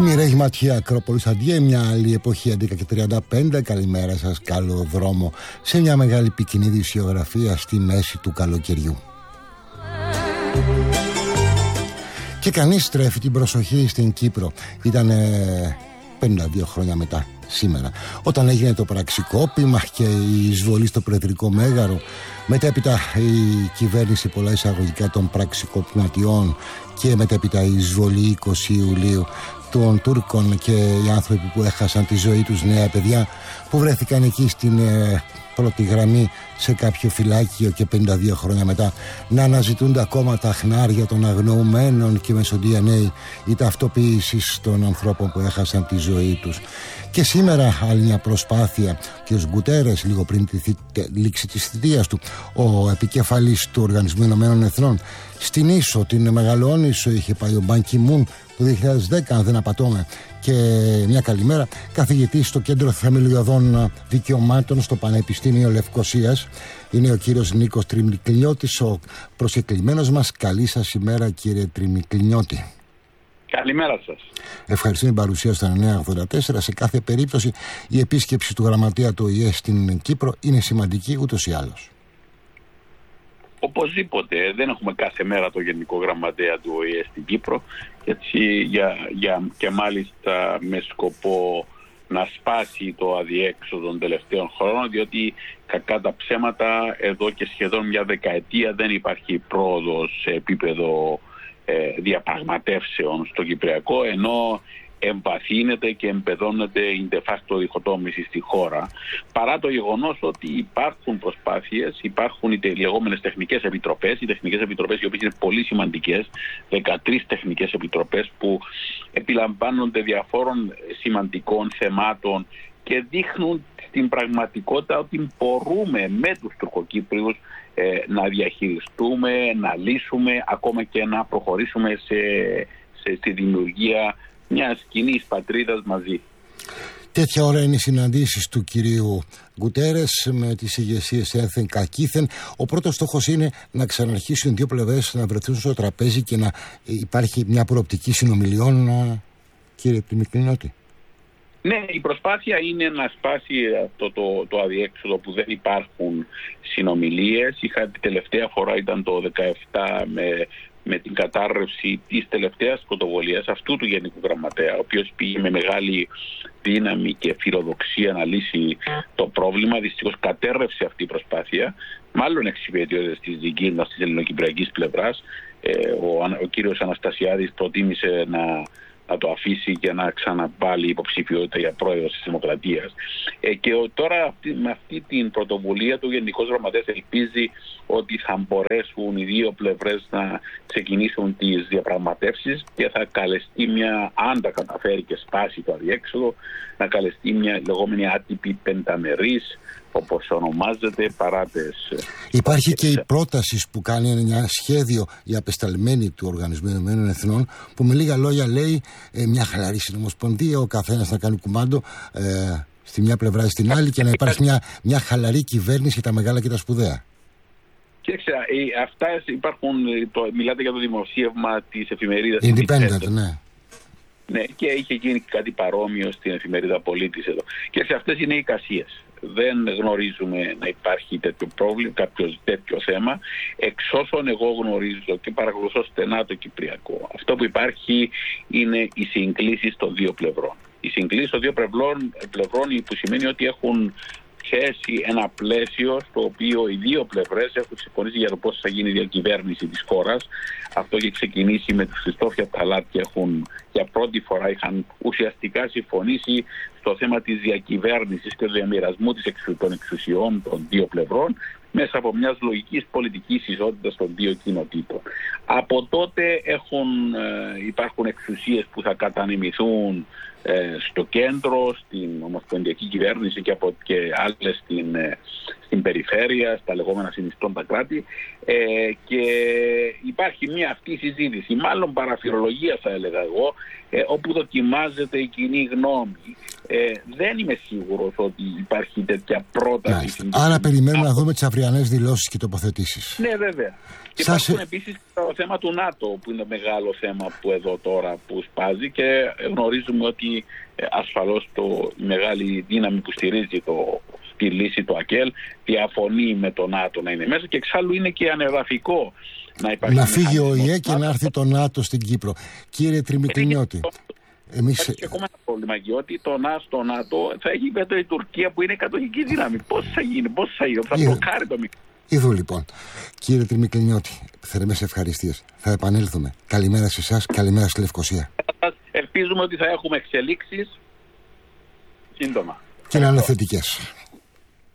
Μοιραίοι ματιά, Ακρόπολης Αντιέ, μια άλλη εποχή 11:35. Καλημέρα σας, καλό δρόμο σε μια μεγάλη πυκνή δισιογραφία στη μέση του καλοκαιριού. Και κανείς στρέφει την προσοχή στην Κύπρο. Ήταν 52 χρόνια μετά σήμερα, όταν έγινε το πραξικόπημα και η εισβολή στο Προεδρικό Μέγαρο. Μετέπειτα η κυβέρνηση, πολλά εισαγωγικά, των πραξικοπηματιών, και μετέπειτα η εισβολή 20 Ιουλίου των Τούρκων και οι άνθρωποι που έχασαν τη ζωή τους, νέα παιδιά που βρέθηκαν εκεί στην πρώτη γραμμή σε κάποιο φυλάκιο, και 52 χρόνια μετά να αναζητούνται ακόμα τα χνάρια των αγνοουμένων και μέσω DNA η ταυτοποίηση των ανθρώπων που έχασαν τη ζωή τους. Και σήμερα άλλη μια προσπάθεια. Ο κ. Γκουτέρες, λίγο πριν τη λήξη της θητείας του, ο επικεφαλής του Οργανισμού Ηνωμένων Εθνών, στην Ίσο, την Μεγαλοόνισο, είχε πάει ο Μπαν Κι Μουν το 2010, αν δεν απατώμε. Και μια καλημέρα, καθηγητής στο Κέντρο Θεμελιωδών Δικαιωμάτων στο Πανεπιστήμιο Λευκωσίας, είναι ο κύριος Νίκος Τριμικλινιώτης, ο προσκεκλημένος μας. Καλή σας ημέρα, κύριε Τριμικλινιώτη. Καλημέρα σας. Ευχαριστώ την παρουσία στο 984. Σε κάθε περίπτωση η επίσκεψη του γραμματέα του ΟΗΕ στην Κύπρο είναι σημαντική ούτως ή άλλως. Οπωσδήποτε. Δεν έχουμε κάθε μέρα το Γενικό Γραμματέα του ΟΗΕ στην Κύπρο, έτσι, και μάλιστα με σκοπό να σπάσει το αδιέξοδο των τελευταίων χρόνων, διότι κακά τα ψέματα εδώ και σχεδόν μια δεκαετία δεν υπάρχει πρόοδος σε επίπεδο διαπραγματεύσεων στο Κυπριακό, ενώ εμπαθύνεται και εμπεδώνεται η de facto διχοτόμηση στη χώρα, παρά το γεγονός ότι υπάρχουν προσπάθειες, υπάρχουν οι λεγόμενες τεχνικές επιτροπές, οι τεχνικές επιτροπές οι οποίες είναι πολύ σημαντικές, 13 τεχνικές επιτροπές που επιλαμβάνονται διαφόρων σημαντικών θεμάτων και δείχνουν στην πραγματικότητα ότι μπορούμε με τους Τουρκοκύπριους να διαχειριστούμε, να λύσουμε, ακόμα και να προχωρήσουμε στη δημιουργία μιας κοινής πατρίδας μαζί. Τέτοια ώρα είναι οι συναντήσεις του κυρίου Γκουτέρες με τις ηγεσίες ένθεν κακήθεν. Ο πρώτος στόχος είναι να ξαναρχίσουν οι δύο πλευρές να βρεθούν στο τραπέζι και να υπάρχει μια προοπτική συνομιλιών, κύριε Τριμικλινιώτη. Ναι, η προσπάθεια είναι να σπάσει αυτό το αδιέξοδο που δεν υπάρχουν συνομιλίες. Τη τελευταία φορά ήταν το 2017 με την κατάρρευση της τελευταίας πρωτοβουλίας αυτού του Γενικού Γραμματέα, ο οποίος πήγε με μεγάλη δύναμη και φιλοδοξία να λύσει το πρόβλημα. Δυστυχώς κατέρρευσε αυτή η προσπάθεια, μάλλον εξυπηρετώντας της δικής μας της ελληνοκυπριακής πλευράς. Ο κύριος Αναστασιάδης προτίμησε να το αφήσει και να ξαναπάλει υποψηφιότητα για πρόεδρος της Δημοκρατίας. Και τώρα με αυτή την πρωτοβουλία του Γενικός Γραμματέας ελπίζει ότι θα μπορέσουν οι δύο πλευρές να ξεκινήσουν τις διαπραγματεύσεις και θα καλεστεί αν τα καταφέρει και σπάσει το αδιέξοδο, να καλεστεί μια λεγόμενη άτυπη πενταμερής, όπως ονομάζεται, παράτες. Υπάρχει και η πρόταση που κάνει ένα σχέδιο η απεσταλμένη του Οργανισμού Ηνωμένων Εθνών, που με λίγα λόγια λέει μια χαλαρή συνομοσπονδία, ο καθένας να κάνει κουμάντο στη μια πλευρά ή στην άλλη, και να υπάρχει μια χαλαρή κυβέρνηση για τα μεγάλα και τα σπουδαία. Κοίταξε, αυτά υπάρχουν, μιλάτε για το δημοσίευμα της εφημερίδας Independent, ναι. Ναι, και είχε γίνει κάτι παρόμοιο στην εφημερίδα Πολίτης εδώ. Και σε αυτές είναι οι εικασίες. Δεν γνωρίζουμε να υπάρχει τέτοιο πρόβλημα, τέτοιο θέμα. Εξ όσων εγώ γνωρίζω και παρακολουθώ στενά το Κυπριακό, αυτό που υπάρχει είναι οι συγκλήσεις των δύο πλευρών. Οι συγκλήσεις των δύο πλευρών που σημαίνει ότι έχουν θέσει ένα πλαίσιο στο οποίο οι δύο πλευρές έχουν συμφωνήσει για το πώς θα γίνει η διακυβέρνηση της χώρας. Αυτό έχει ξεκινήσει με τους Χριστόφια Ταλάτ και για πρώτη φορά είχαν ουσιαστικά συμφωνήσει στο θέμα της διακυβέρνησης και του διαμοιρασμού των εξουσιών των δύο πλευρών μέσα από μιας λογικής πολιτικής ισότητας των δύο κοινοτήτων. Από τότε υπάρχουν εξουσίες που θα κατανεμηθούν στο κέντρο, στην ομοσπονδιακή κυβέρνηση και άλλες στην περιφέρεια, στα λεγόμενα συνιστώντα κράτη, και υπάρχει μια αυτή συζήτηση, μάλλον παραφυρολογία θα έλεγα εγώ, όπου δοκιμάζεται η κοινή γνώμη. Δεν είμαι σίγουρος ότι υπάρχει τέτοια πρόταση. Άρα περιμένουμε να δούμε τις αυριανές δηλώσεις και τοποθετήσεις. Ναι, βέβαια. Και υπάρχουν επίσης το θέμα του ΝΑΤΟ, που είναι μεγάλο θέμα που εδώ τώρα που σπάζει, και γνωρίζουμε ότι ασφαλώς η μεγάλη δύναμη που στηρίζει τη λύση του ΑΚΕΛ διαφωνεί με το ΝΑΤΟ να είναι μέσα, και εξάλλου είναι και ανεδαφικό να υπάρχει. Να φύγει ο ΙΕ και να έρθει το ΝΑΤΟ στην Κύπρο. Κύριε Τριμικλινιώτη, Υπάρχει και ακόμα ένα πρόβλημα, γιατί στο ΝΑΤΟ θα έχει βέτο η Τουρκία που είναι κατοχική δύναμη. Πώς θα γίνει, θα μπλοκάρει το μικρό. Είδου λοιπόν. Κύριε Τριμικλινιώτη, θερμές ευχαριστίες. Θα επανέλθουμε. Καλημέρα σε εσάς, καλημέρα στη Λευκοσία. Ελπίζουμε ότι θα έχουμε εξελίξεις σύντομα. Και να είναι θετικές.